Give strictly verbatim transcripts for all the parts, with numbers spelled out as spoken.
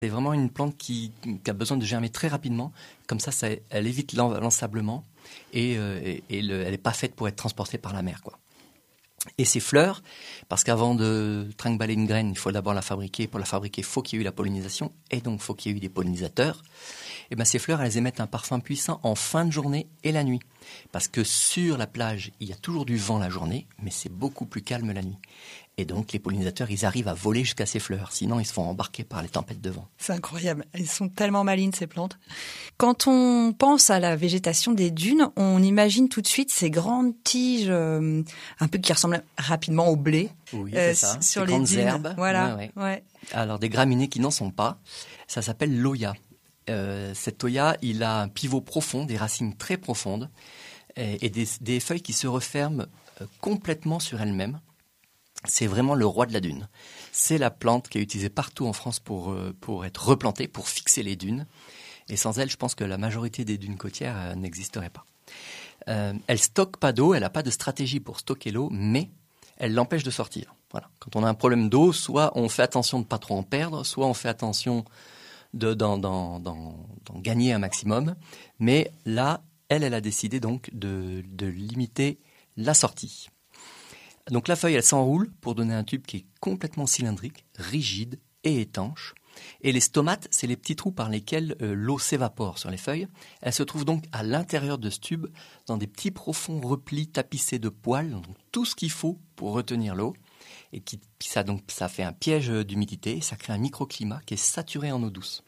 C'est vraiment une plante qui, qui a besoin de germer très rapidement. Comme ça, ça elle évite l'en- l'ensablement et, euh, et, et le, elle n'est pas faite pour être transportée par la mer, quoi. Et ses fleurs, parce qu'avant de trinquer une graine, il faut d'abord la fabriquer. Pour la fabriquer, il faut qu'il y ait eu la pollinisation et donc il faut qu'il y ait eu des pollinisateurs. Et ben ces fleurs, elles émettent un parfum puissant en fin de journée et la nuit. Parce que sur la plage, il y a toujours du vent la journée, mais c'est beaucoup plus calme la nuit. Et donc les pollinisateurs, ils arrivent à voler jusqu'à ces fleurs. Sinon, ils se font embarquer par les tempêtes de vent. C'est incroyable. Elles sont tellement malines, ces plantes. Quand on pense à la végétation des dunes, on imagine tout de suite ces grandes tiges, euh, un peu qui ressemblent rapidement au blé. Oui, euh, c'est ça. Sur Ces les grandes dunes. herbes. Voilà. Ouais, ouais. Ouais. Alors des graminées qui n'en sont pas, ça s'appelle l'oya. Euh, cet oya, il a un pivot profond, des racines très profondes et, et des, des feuilles qui se referment euh, complètement sur elles-mêmes. C'est vraiment le roi de la dune. C'est la plante qui est utilisée partout en France pour, euh, pour être replantée, pour fixer les dunes. Et sans elle, je pense que la majorité des dunes côtières euh, n'existeraient pas. Euh, elle stocke pas d'eau, elle n'a pas de stratégie pour stocker l'eau, mais elle l'empêche de sortir. Voilà. Quand on a un problème d'eau, soit on fait attention de ne pas trop en perdre, soit on fait attention de, d'en, d'en, d'en, d'en gagner un maximum. Mais là, elle, elle a décidé donc de, de limiter la sortie. Donc la feuille, elle s'enroule pour donner un tube qui est complètement cylindrique, rigide et étanche. Et les stomates, c'est les petits trous par lesquels euh, l'eau s'évapore sur les feuilles. Elle se trouve donc à l'intérieur de ce tube, dans des petits profonds replis tapissés de poils, donc tout ce qu'il faut pour retenir l'eau. Et qui, ça, donc, ça fait un piège d'humidité, et ça crée un microclimat qui est saturé en eau douce.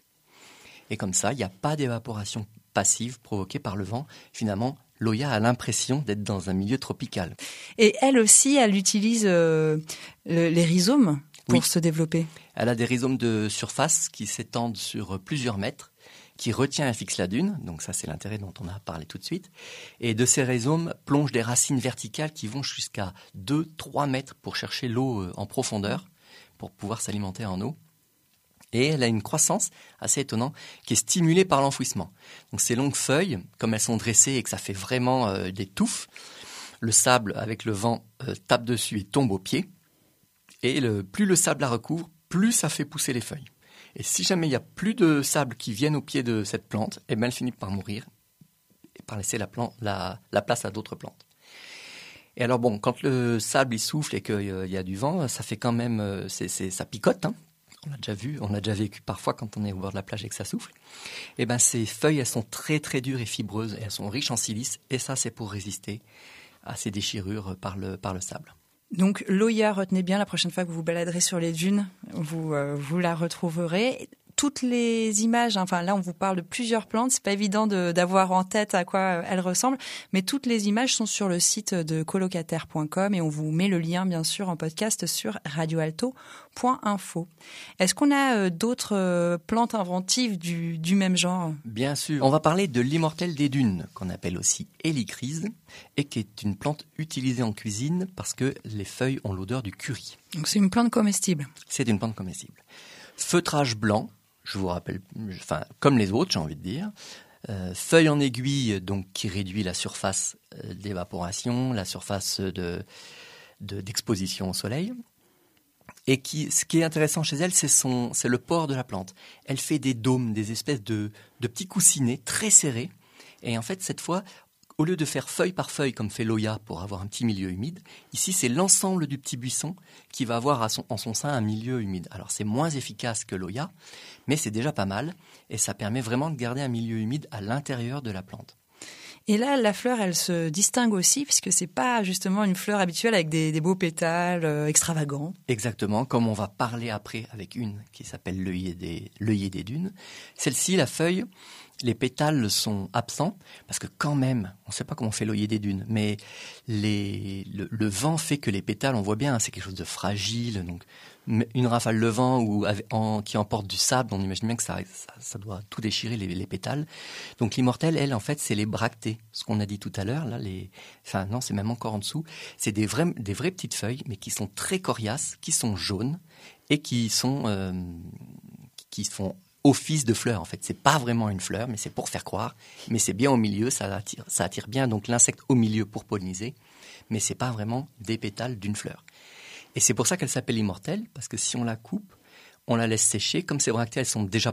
Et comme ça, il n'y a pas d'évaporation passive provoquée par le vent. Finalement, l'oya a l'impression d'être dans un milieu tropical. Et elle aussi, elle utilise euh, le, les rhizomes pour Oui. se développer. Elle a des rhizomes de surface qui s'étendent sur plusieurs mètres, qui retient et fixe la dune. Donc ça, c'est l'intérêt dont on a parlé tout de suite. Et de ces rhizomes plongent des racines verticales qui vont jusqu'à deux à trois mètres pour chercher l'eau en profondeur, pour pouvoir s'alimenter en eau. Et elle a une croissance assez étonnante qui est stimulée par l'enfouissement. Donc ces longues feuilles, comme elles sont dressées et que ça fait vraiment euh, des touffes, le sable avec le vent euh, tape dessus et tombe aux pieds. Et le, plus le sable la recouvre, plus ça fait pousser les feuilles. Et si jamais il n'y a plus de sable qui vienne au pied de cette plante, eh bien elle finit par mourir et par laisser la, plante, la, la place à d'autres plantes. Et alors bon, quand le sable il souffle et qu'il euh, y a du vent, ça fait quand même, euh, c'est, c'est, ça picote, hein. On l'a déjà vu, on l'a déjà vécu parfois quand on est au bord de la plage et que ça souffle. Et ben ces feuilles, elles sont très très dures et fibreuses, et elles sont riches en silice, et ça c'est pour résister à ces déchirures par le, par le sable. Donc l'oya, retenez bien, la prochaine fois que vous vous baladerez sur les dunes, vous, euh, vous la retrouverez. Toutes les images, enfin là on vous parle de plusieurs plantes, c'est pas évident de, d'avoir en tête à quoi elles ressemblent, mais toutes les images sont sur le site de colocataire point com et on vous met le lien bien sûr en podcast sur radio alto point info. Est-ce qu'on a euh, d'autres euh, plantes inventives du, du même genre ? Bien sûr. On va parler de l'immortelle des dunes, qu'on appelle aussi hélicryse, et qui est une plante utilisée en cuisine parce que les feuilles ont l'odeur du curry. Donc c'est une plante comestible. C'est une plante comestible. Feutrage blanc, je vous rappelle, enfin comme les autres, j'ai envie de dire. Euh, feuille en aiguille, donc qui réduit la surface euh, d'évaporation, la surface de, de, d'exposition au soleil. Et qui, ce qui est intéressant chez elle, c'est, son, c'est le port de la plante. Elle fait des dômes, des espèces de, de petits coussinets très serrés. Et en fait, cette fois, au lieu de faire feuille par feuille comme fait l'oya pour avoir un petit milieu humide, ici c'est l'ensemble du petit buisson qui va avoir à son, en son sein un milieu humide. Alors c'est moins efficace que l'oya, mais c'est déjà pas mal et ça permet vraiment de garder un milieu humide à l'intérieur de la plante. Et là, la fleur, elle se distingue aussi puisque c'est pas justement une fleur habituelle avec des, des beaux pétales euh, extravagants. Exactement, comme on va parler après avec une qui s'appelle l'œillet des, l'œillet des dunes. Celle-ci, la feuille, les pétales sont absents parce que quand même, on ne sait pas comment on fait l'œillet des dunes, mais les, le, le vent fait que les pétales, on voit bien, hein, c'est quelque chose de fragile. Donc une rafale de vent ou en, qui emporte du sable, on imagine bien que ça, ça, ça doit tout déchirer les, les pétales. Donc l'immortelle, elle, en fait, c'est les bractées, ce qu'on a dit tout à l'heure. Là, les, enfin non, c'est même encore en dessous. C'est des vraies, des vraies petites feuilles, mais qui sont très coriaces, qui sont jaunes et qui sont, euh, qui font office de fleur. En fait, c'est pas vraiment une fleur, mais c'est pour faire croire. Mais c'est bien au milieu, ça attire, ça attire bien donc l'insecte au milieu pour polliniser. Mais c'est pas vraiment des pétales d'une fleur. Et c'est pour ça qu'elle s'appelle immortelle, parce que si on la coupe, on la laisse sécher. Comme ces bractées, elles sont déjà